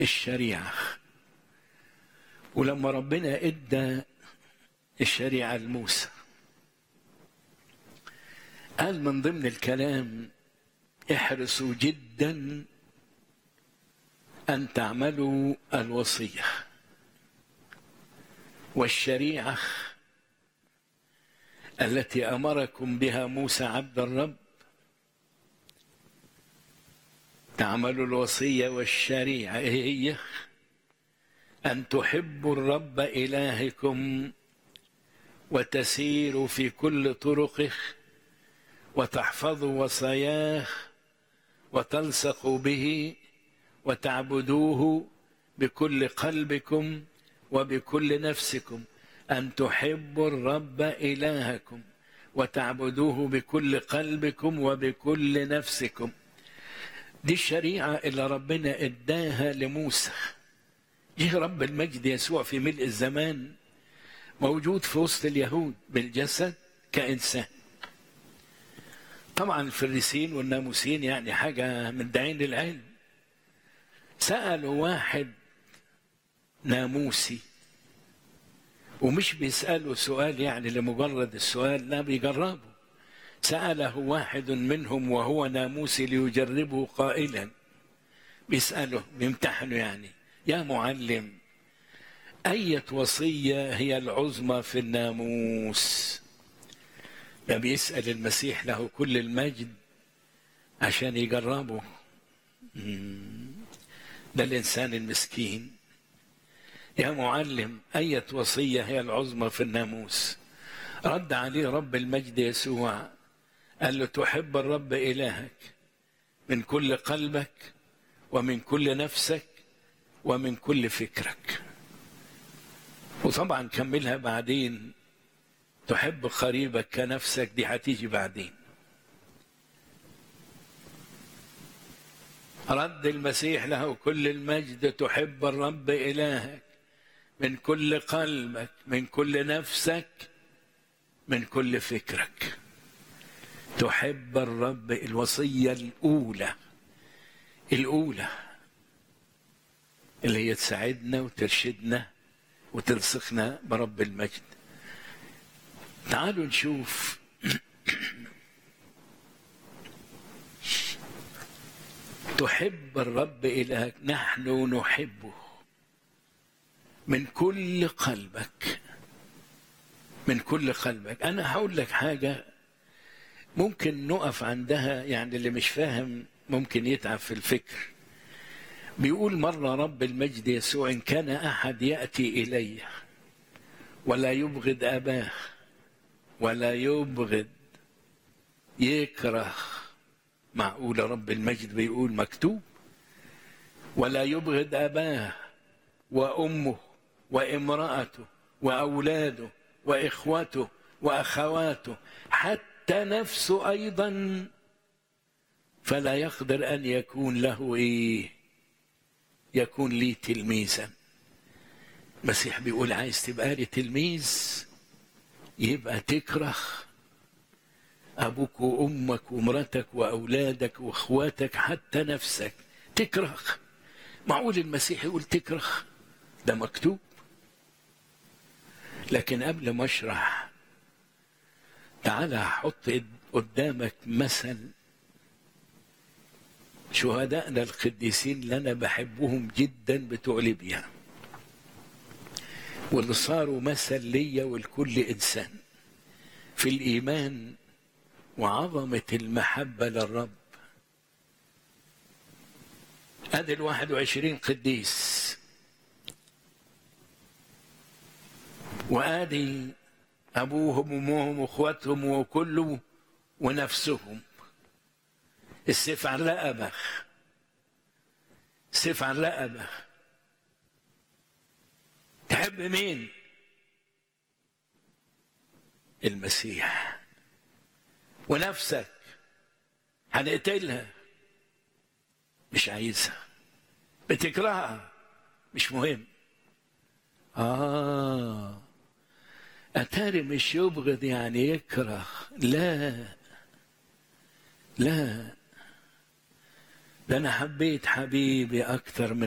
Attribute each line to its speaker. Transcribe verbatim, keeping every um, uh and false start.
Speaker 1: الشريعة. ولما ربنا ادى الشريعة لموسى قال من ضمن الكلام احرصوا جدا أن تعملوا الوصية والشريعة التي أمركم بها موسى عبد الرب. تعملوا الوصية والشريعة إيه هي؟ أن تحبوا الرب إلهكم وتسيروا في كل طرقه وتحفظوا وصاياه وتلصقوا به وتعبدوه بكل قلبكم وبكل نفسكم. أن تحبوا الرب إلهكم وتعبدوه بكل قلبكم وبكل نفسكم. دي الشريعة اللي ربنا اداها لموسى. جه رب المجد يسوع في ملء الزمان موجود في وسط اليهود بالجسد كإنسان. طبعا الفريسيين والناموسيين يعني حاجة من دعين للعلم. سألوا واحد ناموسي ومش بيسألوا سؤال يعني لمجرد السؤال، لا بيجربوا. سأله واحد منهم وهو ناموسي ليجربه قائلا، بيسأله بيمتحنه يعني، يا معلم أية وصية هي العظمى في الناموس؟ ده بيسأل المسيح له كل المجد عشان يجربه. ده الإنسان المسكين. يا معلم أية وصية هي العظمى في الناموس؟ رد عليه رب المجد يسوع قال له تحب الرب إلهك من كل قلبك ومن كل نفسك ومن كل فكرك. وطبعا كملها بعدين تحب قريبك كنفسك، دي هتيجي بعدين. رد المسيح له كل المجد تحب الرب إلهك من كل قلبك من كل نفسك من كل فكرك. تحب الرب، الوصية الأولى الأولى اللي هي تساعدنا وترشدنا وتلصقنا برب المجد. تعالوا نشوف تحب الرب إلهك. نحن نحبه من كل قلبك من كل قلبك. أنا هقول لك حاجة ممكن نقف عندها، يعني اللي مش فاهم ممكن يتعب في الفكر. بيقول مرة رب المجد يسوع إن كان أحد يأتي إلي ولا يبغض أباه ولا يبغض يكره. معقول رب المجد بيقول مكتوب ولا يبغض أباه وأمه وامرأته وأولاده وإخوته وأخواته حتى نفسه أيضا فلا يقدر أن يكون له إيه؟ يكون لي تلميذا. المسيح بيقول عايز تبقى لي تلميذ يبقى تكره أبوك وأمك ومرتك وأولادك وأخواتك حتى نفسك تكره. معقول المسيح يقول تكره؟ ده مكتوب. لكن قبل ما أشرح تعالى أحط قدامك مثل شهدائنا القديسين اللي أنا بحبهم جدا بتوع ليبيا واللي صاروا مثل ليا ولكل إنسان في الإيمان وعظمة المحبة للرب. هذا الواحد وعشرين قديس وآدي أبوهم وأمهم وأخواتهم وكله ونفسهم. السيف عن رقبة، السيف عن رقبة. تحب مين؟ المسيح. ونفسك هنقتلها مش عايزها، بتكرهها مش مهم. آه أتاري مش يبغض يعني يكره، لا لا، ده أنا حبيت حبيبي أكتر من